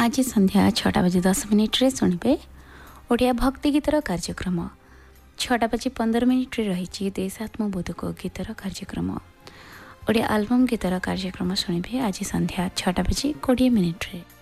आज संध्या 6:10 शुणे ओडिया भक्ति गीतर कार्यक्रम 6:15 रही देशात्मबोधक गीतर कार्यक्रम ओडिया आल्बम गीतर कार्यक्रम शुणे आज संध्या 6:20 रे।